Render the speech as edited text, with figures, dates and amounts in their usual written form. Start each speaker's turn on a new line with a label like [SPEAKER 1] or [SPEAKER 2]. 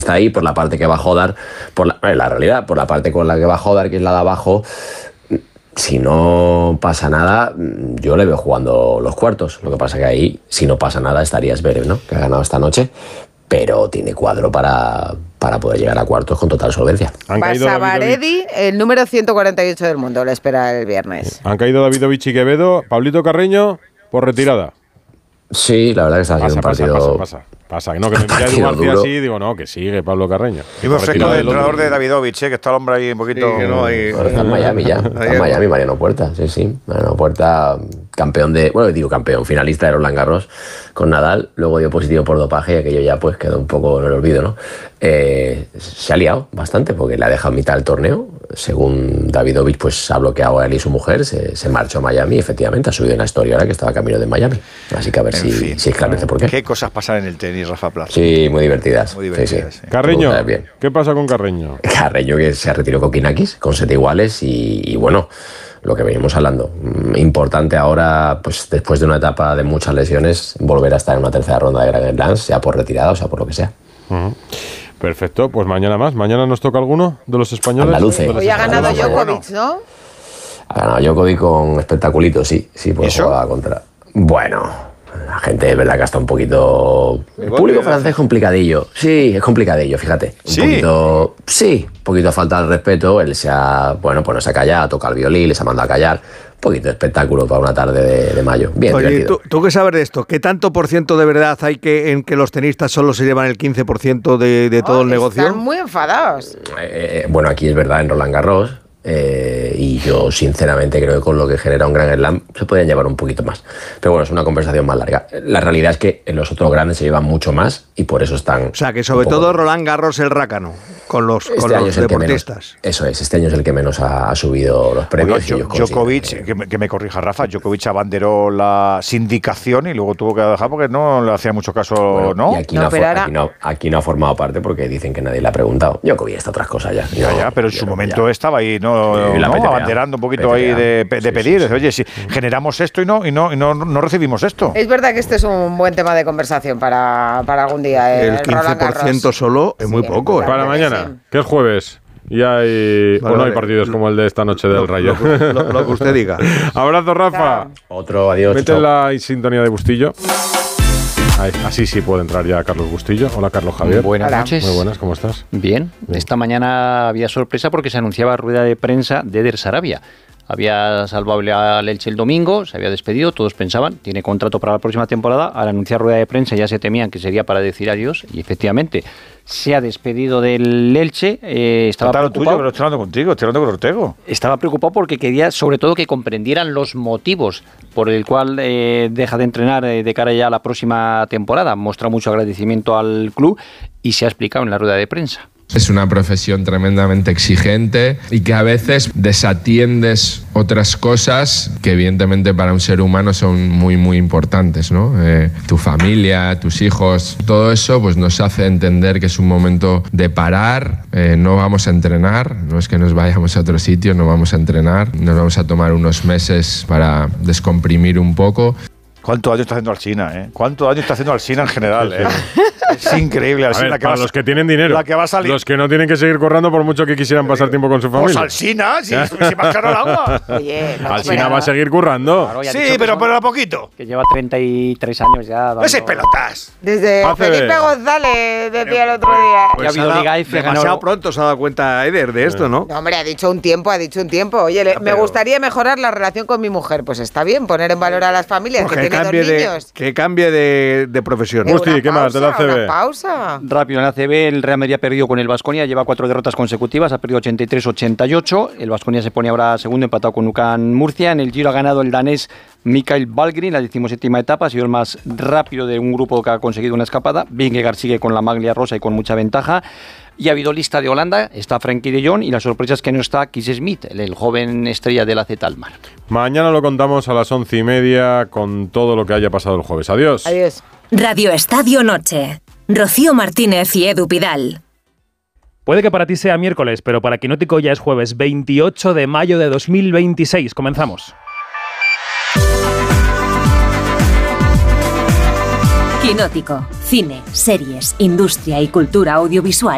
[SPEAKER 1] está ahí, por la parte que va Jodar, la realidad, por la parte con la que va Jodar, que es la de abajo. Si no pasa nada, yo le veo jugando los cuartos. Lo que pasa que ahí, si no pasa nada, estaría Zverev, ¿no? Que ha ganado esta noche, pero tiene cuadro para poder llegar a cuartos con total solvencia.
[SPEAKER 2] Basavaredi, el número 148 del mundo, le espera el viernes.
[SPEAKER 3] Han caído Davidovich y Quevedo. Pablito Carreño, por retirada.
[SPEAKER 1] Sí, la verdad que está haciendo un partido...
[SPEAKER 3] Pasa. No, que me mira Edu García así, digo, no, que sigue Pablo Carreño.
[SPEAKER 4] Y perfecto del entrenador de Davidovich, que está el hombre ahí un poquito...
[SPEAKER 1] Sí, que no hay... Está en Miami ya. Está en Miami Mariano Puerta, sí. Mariano Puerta, campeón finalista de Roland Garros con Nadal, luego dio positivo por dopaje y aquello ya pues quedó un poco en el olvido, ¿no? Se ha liado bastante porque le ha dejado mitad del torneo. Según Davidovich, pues ha bloqueado a él y su mujer, se marchó a Miami y efectivamente ha subido en la historia ahora que estaba camino de Miami. Así que a ver si esclarece por qué.
[SPEAKER 4] ¿Qué cosas pasan en el tenis, Rafa Plaza?
[SPEAKER 1] Sí, muy divertidas. Sí.
[SPEAKER 3] Carreño, ¿qué pasa con Carreño?
[SPEAKER 1] Carreño que se retiró con Kokinakis, con 7 iguales y bueno, lo que venimos hablando. Importante ahora, pues después de una etapa de muchas lesiones, volver a estar en una tercera ronda de Grand Slam, sea por retirada o sea por lo que sea.
[SPEAKER 3] Uh-huh. Perfecto, pues mañana más. ¿Mañana nos toca alguno de los españoles?
[SPEAKER 1] Andaluces.
[SPEAKER 2] Hoy ha ganado Djokovic, ¿no?
[SPEAKER 1] Ha ganado Djokovic con espectaculito, sí, pues juega contra... Bueno, la gente es verdad que está un poquito... El público francés es complicadillo. Sí, es complicadillo, fíjate. Un poquito a falta de respeto. Él se ha callado, toca el violín, les ha mandado a callar. Un poquito de espectáculo para una tarde de mayo. Bien,
[SPEAKER 5] oye,
[SPEAKER 1] divertido.
[SPEAKER 5] ¿tú qué sabes de esto? ¿Qué tanto por ciento de verdad hay en que los tenistas solo se llevan el 15% de todo el negocio?
[SPEAKER 2] Están muy enfadados.
[SPEAKER 1] Bueno, aquí es verdad, en Roland Garros. Y yo sinceramente creo que con lo que genera un Grand Slam se podían llevar un poquito más, pero bueno, es una conversación más larga. La realidad es que en los otros grandes se llevan mucho más y por eso están...
[SPEAKER 5] O sea que sobre todo Roland Garros el rácano con los deportistas.
[SPEAKER 1] Eso es, este año es el que menos ha subido los premios.
[SPEAKER 4] Bueno, Djokovic, que me corrija Rafa, Djokovic abanderó la sindicación y luego tuvo que dejar porque no le hacía mucho caso, bueno, ¿no?
[SPEAKER 1] Y aquí no ha formado parte porque dicen que nadie le ha preguntado. Djokovic está otras cosas ya.
[SPEAKER 4] Pero en su momento estaba ahí, ¿no? Abanderando un poquito ahí de pedir, oye, si generamos esto y no recibimos esto.
[SPEAKER 2] Es verdad que este es un buen tema de conversación para algún día.
[SPEAKER 5] El 15% solo es muy poco.
[SPEAKER 3] Para mañana, que es jueves. Y hay, no hay partidos como el de esta noche del Rayo.
[SPEAKER 5] Lo que usted diga.
[SPEAKER 3] Abrazo, Rafa.
[SPEAKER 1] Otro, adiós.
[SPEAKER 3] Mete la sintonía de Bustillo. Así sí puede entrar ya Carlos Bustillo. Hola, Carlos Javier.
[SPEAKER 6] Buenas noches.
[SPEAKER 3] Muy buenas, ¿cómo estás?
[SPEAKER 6] Bien. Esta mañana había sorpresa porque se anunciaba rueda de prensa de Eder Sarabia. Había salvado al Elche el domingo, se había despedido, todos pensaban, tiene contrato para la próxima temporada. Al anunciar rueda de prensa ya se temían que sería para decir adiós y efectivamente se ha despedido del Elche. Estaba preocupado.
[SPEAKER 4] Tuyo, estoy hablando contigo, estoy hablando con Ortego.
[SPEAKER 6] Estaba preocupado porque quería sobre todo que comprendieran los motivos por el cual deja de entrenar de cara ya a la próxima temporada. Muestra mucho agradecimiento al club y se ha explicado en la rueda de prensa.
[SPEAKER 7] Es una profesión tremendamente exigente y que a veces desatiendes otras cosas que evidentemente para un ser humano son muy, muy importantes, ¿no? Tu familia, tus hijos, todo eso pues nos hace entender que es un momento de parar, no vamos a entrenar, no es que nos vayamos a otro sitio, no vamos a entrenar, nos vamos a tomar unos meses para descomprimir un poco.
[SPEAKER 4] ¿Cuánto daño está haciendo Alsina, eh? ¿Cuánto daño está haciendo Alsina en general, eh? Es increíble, Alsina.
[SPEAKER 3] Para los que tienen dinero.
[SPEAKER 4] La que va a salir.
[SPEAKER 3] Los que no tienen que seguir corriendo por mucho que quisieran pasar tiempo con su familia.
[SPEAKER 4] Pues Alsina, si más caro el agua.
[SPEAKER 2] Oye,
[SPEAKER 3] Alsina va a seguir currando.
[SPEAKER 6] Claro,
[SPEAKER 4] sí, pero a poquito.
[SPEAKER 6] Que lleva 33 años ya.
[SPEAKER 4] No sé pelotas.
[SPEAKER 2] Desde Felipe González decía el otro día.
[SPEAKER 5] Pues demasiado pronto se ha dado cuenta Eder de esto, ¿no?
[SPEAKER 2] No, hombre, ha dicho un tiempo. Oye, me gustaría mejorar la relación con mi mujer. Pues está bien, poner en valor a las familias que tienen dos niños.
[SPEAKER 5] Que cambie de profesión.
[SPEAKER 3] Gusti, ¿qué más? De la ACB.
[SPEAKER 2] Pausa.
[SPEAKER 6] Rápido, en la ACB el Real Madrid ha perdido con el Baskonia, lleva 4 derrotas consecutivas, ha perdido 83-88. El Baskonia se pone ahora segundo, empatado con UCAN Murcia. En el Giro ha ganado el danés Mikael Valgren, la 17ª etapa, ha sido el más rápido de un grupo que ha conseguido una escapada. Vingegaard sigue con la maglia rosa y con mucha ventaja. Y ha habido lista de Holanda, está Frenkie de Jong y la sorpresa es que no está Kees Smith, el joven estrella del AZ Alkmaar.
[SPEAKER 3] Mañana lo contamos a las 11:30 con todo lo que haya pasado el jueves. Adiós.
[SPEAKER 2] Adiós.
[SPEAKER 8] Radio Estadio Noche. Rocío Martínez y Edu Pidal.
[SPEAKER 9] Puede que para ti sea miércoles, pero para Quinótico ya es jueves 28 de mayo de 2026. Comenzamos.
[SPEAKER 8] Quinótico. Cine, series, industria y cultura audiovisual